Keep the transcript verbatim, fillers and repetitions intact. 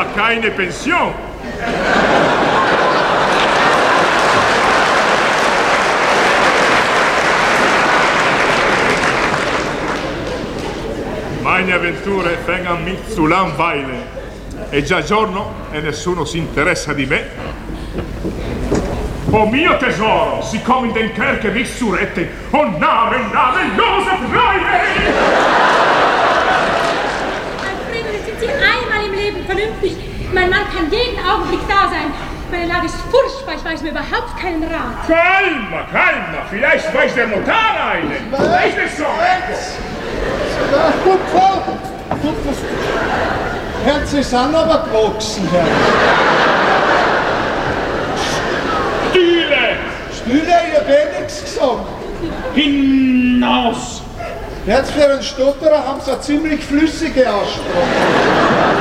aber keine Pension. Meine avventure vengono mi zu langweilen. È già giorno e nessuno si interessa di me. Oh mio tesoro, sie kommen in den Kerker mich zu retten. Oh Name, namenlose Freie! Alfredo, jetzt sind Sie einmal im Leben vernünftig. Mein Mann kann jeden Augenblick da sein. Meine Lage ist furchtbar, ich weiß mir überhaupt keinen Rat. Calma, calma, vielleicht weiß der Notar einen. Weiß es so. Ja, gut, Frau. Gut, Herr, Sie sind aber gewachsen, Herr. Stühle! Stühle, ich hab eh nichts gesagt. Hinaus! Jetzt für einen Stotterer haben Sie eine ziemlich flüssige Aussprache.